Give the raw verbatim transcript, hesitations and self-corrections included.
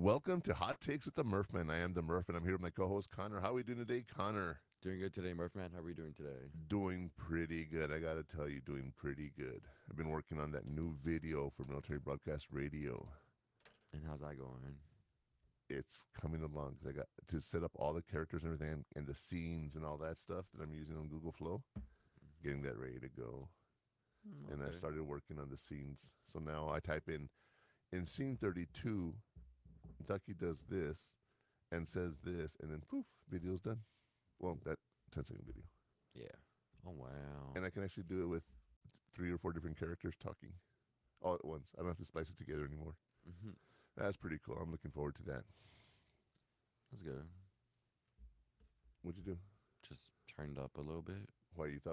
Welcome to Hot Takes with the Murphman. I am the Murph, and I'm here with my co-host Connor. How are we doing today, Connor? Doing good today, Murphman. How are we doing today? Doing pretty good. I got to tell you, doing pretty good. I've been working on that new video for Military Broadcast Radio. And how's that going? It's coming along because I got to set up all the characters and everything, and, and the scenes and all that stuff that I'm using on Google Flow. Getting that ready to go, Mm, and I okay. started working on the scenes. So now I type in in scene thirty-two. Ducky does this and says this, and then poof, video's done. Well, that ten second video. Yeah. Oh wow. And I can actually do it with three or four different characters talking all at once. I don't have to splice it together anymore. Mm-hmm. That's pretty cool. I'm looking forward to that. That's good. What'd you do? Just turned up a little bit. Why you thought